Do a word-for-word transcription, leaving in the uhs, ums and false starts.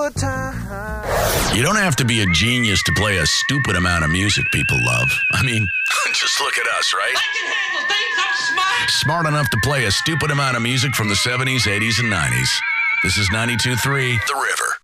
good time. You don't have to be a genius to play a stupid amount of music people love. I mean, just look at us, right? I can handle things. I'm smart. Smart enough to play a stupid amount of music from the seventies, eighties, and nineties. This is ninety-two point three The River.